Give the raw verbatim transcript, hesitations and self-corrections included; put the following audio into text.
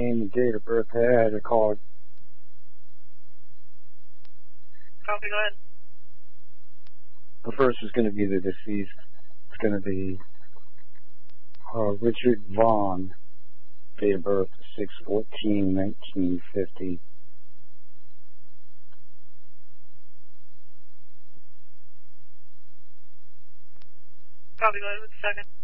name and date of birth I had to call. Copy, go ahead. The first is going to be the deceased. It's going to be uh, Richard Vaughn, date of birth six fourteen nineteen fifty. Copy, go ahead with the second.